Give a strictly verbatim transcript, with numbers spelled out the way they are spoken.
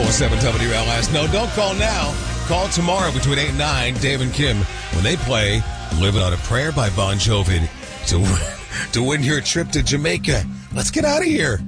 oh seven W L S. No, don't call now. Call tomorrow between eight and nine, Dave and Kim, when they play Living on a Prayer by Bon Jovi to, to win your trip to Jamaica. Let's get out of here.